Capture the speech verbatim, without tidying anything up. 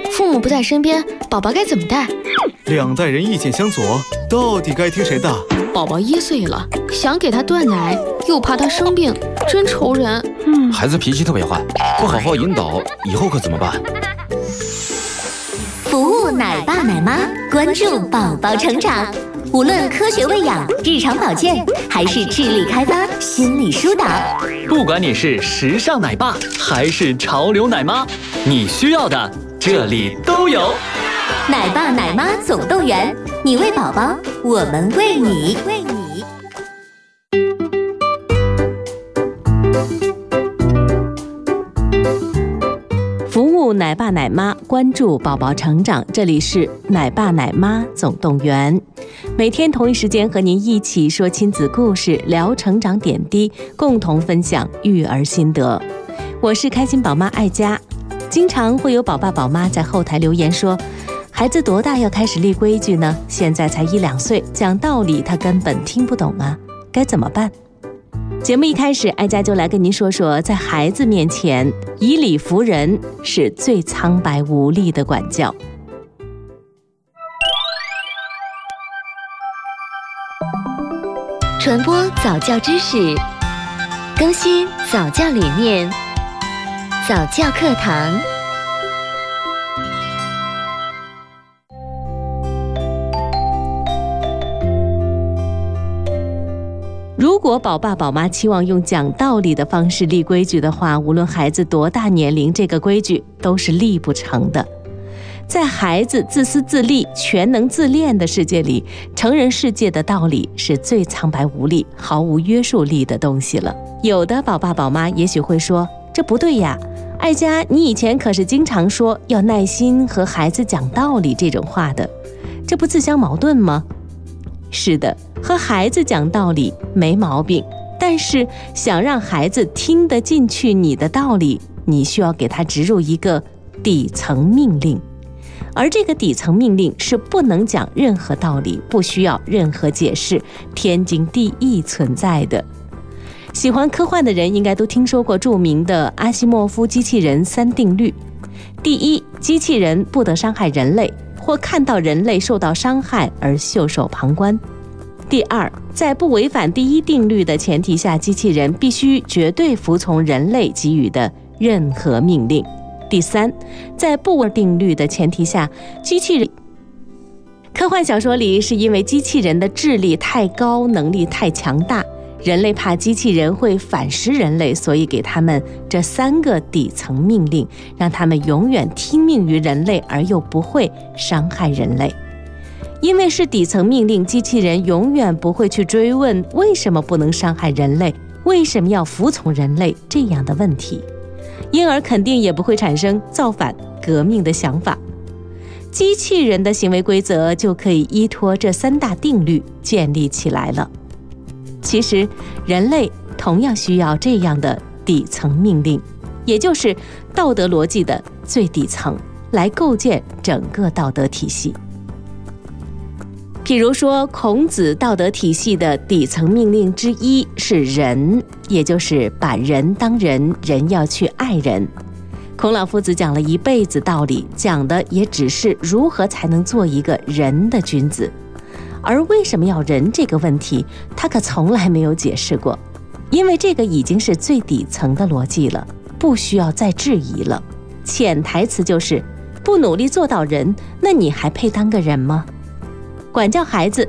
父母不在身边，宝宝该怎么带？ 两代人意见相左，到底该听谁的？ 宝宝一岁了，想给他断奶，又怕他生病，真愁人。 嗯，孩子脾气特别坏，不好好引导，以后可怎么办？ 服务奶爸奶妈，关注宝宝成长。无论科学喂养、日常保健，还是智力开发、心理疏导， 不管你是时尚奶爸还是潮流奶妈，你需要的这里都有。 奶爸奶妈总动员，你喂宝宝，我们喂你。喂你。 服务奶爸奶妈，关注宝宝成长，这里是奶爸奶妈总动员。每天同一时间和您一起说亲子故事，聊成长点滴，共同分享育儿心得。我是开心宝妈爱佳。经常会有宝爸宝妈在后台留言说，孩子多大要开始立规矩呢？现在才一两岁，讲道理他根本听不懂啊，该怎么办？节目一开始，爱佳就来跟您说说，在孩子面前以理服人是最苍白无力的管教。 传播早教知识，更新早教理念，早教课堂。 如果宝爸宝妈期望用讲道理的方式立规矩的话，无论孩子多大年龄，这个规矩都是立不成的。在孩子自私自利、全能自恋的世界里，成人世界的道理是最苍白无力、毫无约束力的东西了。有的宝爸宝妈也许会说，这不对呀，爱佳，你以前可是经常说要耐心和孩子讲道理这种话的，这不自相矛盾吗？是的，和孩子讲道理没毛病，但是想让孩子听得进去你的道理，你需要给他植入一个底层命令，而这个底层命令是不能讲任何道理，不需要任何解释，天经地义存在的。喜欢科幻的人应该都听说过著名的阿西莫夫机器人三定律。第一，机器人不得伤害人类，或看到人类受到伤害而袖手旁观。第二，在不违反第一定律的前提下，机器人必须绝对服从人类给予的任何命令。第三，在不违定律的前提下，机器人……科幻小说里是因为机器人的智力太高，能力太强大，人类怕机器人会反噬人类，所以给他们这三个底层命令，让他们永远听命于人类，而又不会伤害人类。因为是底层命令，机器人永远不会去追问为什么不能伤害人类，为什么要服从人类这样的问题，因而肯定也不会产生造反革命的想法。机器人的行为规则就可以依托这三大定律建立起来了。其实人类同样需要这样的底层命令，也就是道德逻辑的最底层，来构建整个道德体系。譬如说，孔子道德体系的底层命令之一是仁，也就是把人当人，人要去爱人。孔老夫子讲了一辈子道理，讲的也只是如何才能做一个仁的君子。而为什么要仁这个问题，他可从来没有解释过，因为这个已经是最底层的逻辑了，不需要再质疑了。潜台词就是，不努力做到仁，那你还配当个人吗？管教孩子